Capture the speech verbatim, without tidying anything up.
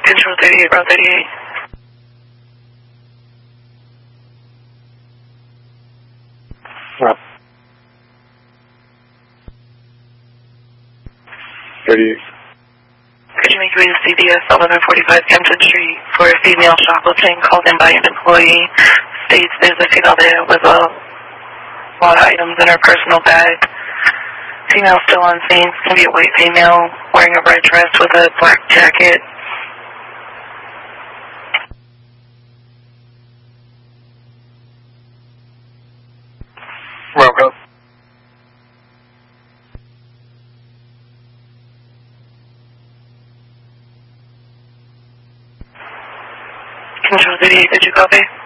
Control thirty-eight, route thirty-eight. Route thirty-eight. Could you make your way to C D S eleven forty-five Kempton Street for a female shoplifting called in by an employee? States there's a female there with a lot of items in her personal bag. Female still on scene. It's going to be a white female wearing a red dress with a black jacket. Welcome. Control thirty-eight, did you copy?